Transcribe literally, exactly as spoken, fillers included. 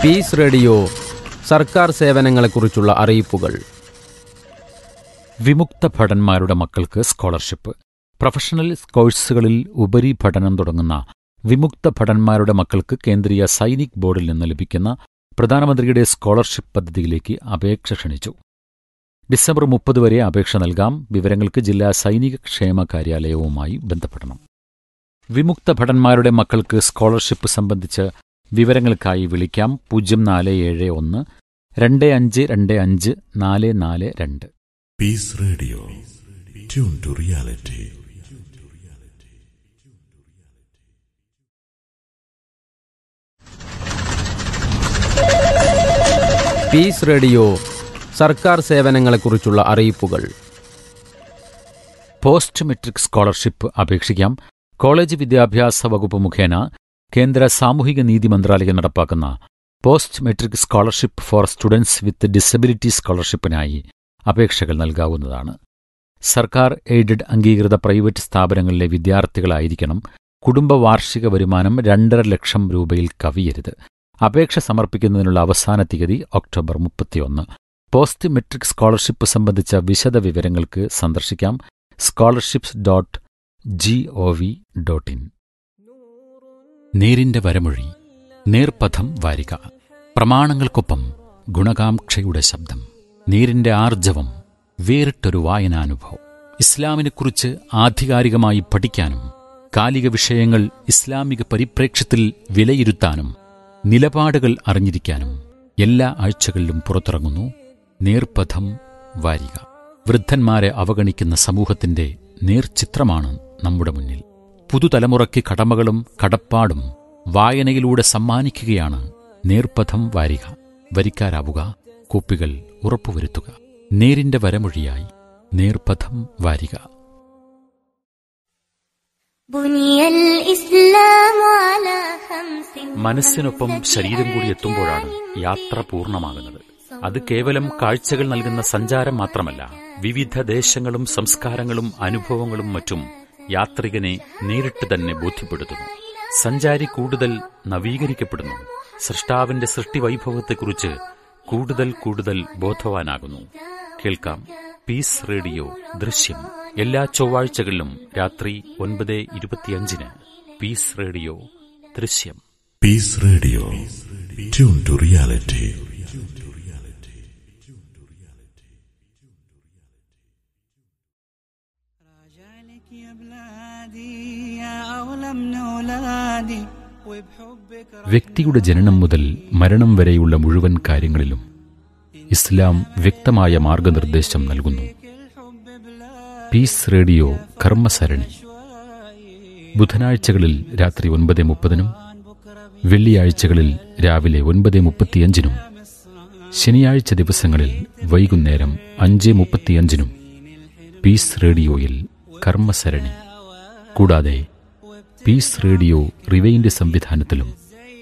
Piece radio സർക്കാർ സേവനങ്ങളെക്കുറിച്ചുള്ള അറിയിപ്പുകൾ. വിമുക്ത ഭടന്മാരുടെ മക്കൾക്ക് സ്കോളർഷിപ്പ്. പ്രൊഫഷണൽ കോഴ്സുകളിൽ ഉപരിപഠനം തുടങ്ങുന്ന വിമുക്ത ഭടന്മാരുടെ മക്കൾക്ക് കേന്ദ്രീയ സൈനിക് ബോർഡിൽ നിന്ന് ലഭിക്കുന്ന പ്രധാനമന്ത്രിയുടെ സ്കോളർഷിപ്പ് പദ്ധതിയിലേക്ക് അപേക്ഷ ക്ഷണിച്ചു. ഡിസംബർ മുപ്പത് വരെ അപേക്ഷ നൽകാം. വിവരങ്ങൾക്ക് ജില്ലാ സൈനിക ക്ഷേമ കാര്യാലയവുമായി ബന്ധപ്പെടണം. വിമുക്ത ഭടന്മാരുടെ മക്കൾക്ക് സ്കോളർഷിപ്പ് സംബന്ധിച്ച് വിവരങ്ങൾക്കായി വിളിക്കാം പൂജ്യം നാല് ഏഴ് ഒന്ന് രണ്ട് അഞ്ച് രണ്ട് അഞ്ച് നാല് നാല് രണ്ട്. Piece radio, tune to reality. Piece radio സർക്കാർ സേവനങ്ങളെക്കുറിച്ചുള്ള അറിയിപ്പുകൾ. പോസ്റ്റ് മെട്രിക് സ്കോളർഷിപ്പ് അപേക്ഷിക്കാം. കോളേജ് വിദ്യാഭ്യാസ വകുപ്പ് മുഖേന കേന്ദ്ര സാമൂഹിക നീതി മന്ത്രാലയം നടപ്പാക്കുന്ന post metric scholarship for students with disability സ്കോളർഷിപ്പിനായി അപേക്ഷകൾ നൽകാവുന്നതാണ്. സർക്കാർ എയ്ഡഡ് അംഗീകൃത പ്രൈവറ്റ് സ്ഥാപനങ്ങളിലെ വിദ്യാർത്ഥികളായിരിക്കണം. കുടുംബ വാർഷിക വരുമാനം രണ്ടര ലക്ഷം രൂപയിൽ കവിയരുത്. അപേക്ഷ സമർപ്പിക്കുന്നതിനുള്ള അവസാന തീയതി ഒക്ടോബർ മുപ്പത്തിയൊന്ന്. പോസ്റ്റ് മെട്രിക് സ്കോളർഷിപ്പ് സംബന്ധിച്ച വിശദ വിവരങ്ങൾക്ക് സന്ദർശിക്കാം scholarships dot G O V dot in. നേരിന്റെ വരമൊഴി, നേർപഥം വാരിക. പ്രമാണങ്ങൾക്കൊപ്പം ഗുണകാംക്ഷയുടെ ശബ്ദം. നേരിന്റെ ആർജവം, വേറിട്ടൊരു വായനാനുഭവം. ഇസ്ലാമിനെക്കുറിച്ച് ആധികാരികമായി പഠിക്കാനും കാലിക വിഷയങ്ങൾ ഇസ്ലാമിക പരിപ്രേക്ഷ്യത്തിൽ വിലയിരുത്താനും നിലപാടുകൾ അറിഞ്ഞിരിക്കാനും എല്ലാ ആഴ്ചകളിലും പുറത്തിറങ്ങുന്നു നേർപഥം വാരിക. വൃദ്ധന്മാരെ അവഗണിക്കുന്ന സമൂഹത്തിന്റെ നേർചിത്രമാണ് നമ്മുടെ മുന്നിൽ. പുതുതലമുറയ്ക്ക് കടമകളും കടപ്പാടും വായനയിലൂടെ സമ്മാനിക്കുകയാണ് നേർപഥം വാരിക. വരിക്കാരാവുക, കോപ്പികൾ ഉറപ്പുവരുത്തുക. നേരിന്റെ വരമൊഴിയായി നേർപഥം വാരിക. മനസ്സിനൊപ്പം ശരീരം കൂടി എത്തുമ്പോഴാണ് യാത്ര പൂർണ്ണമാകുന്നത്. അത് കേവലം കാഴ്ചകൾ നൽകുന്ന സഞ്ചാരം മാത്രമല്ല, വിവിധ ദേശങ്ങളും സംസ്കാരങ്ങളും അനുഭവങ്ങളും മറ്റും യാത്രികനെ നേരിട്ട് തന്നെ ബോധ്യപ്പെടുത്തുന്നു. സഞ്ചാരി കൂടുതൽ നവീകരിക്കപ്പെടുന്നു. സൃഷ്ടാവിന്റെ സൃഷ്ടിവൈഭവത്തെക്കുറിച്ച് കൂടുതൽ കൂടുതൽ ബോധവാനാകുന്നു. കേൾക്കാം പീസ് റേഡിയോ ദൃശ്യം എല്ലാ ചൊവ്വാഴ്ചകളിലും രാത്രി ഒൻപത് ഇരുപത്തിയഞ്ചിന്. പീസ് റേഡിയോ ദൃശ്യം. Piece radio, tune to reality. വ്യക്തിയുടെ ജനനം മുതൽ മരണം വരെയുള്ള മുഴുവൻ കാര്യങ്ങളിലും ഇസ്ലാം വ്യക്തമായ മാർഗനിർദ്ദേശം നൽകുന്നു. Piece radio കർമ്മസരണി. ബുധനാഴ്ചകളിൽ രാത്രി ഒൻപത് മുപ്പതിനും വെള്ളിയാഴ്ചകളിൽ രാവിലെ ഒൻപത് മുപ്പത്തിയഞ്ചിനും ശനിയാഴ്ച ദിവസങ്ങളിൽ വൈകുന്നേരം അഞ്ച് മുപ്പത്തിയഞ്ചിനും പീസ് റേഡിയോയിൽ കർമ്മസരണി. കൂടാതെ പീസ് റേഡിയോ റിവൈൻഡ് സംവിധാനത്തിലും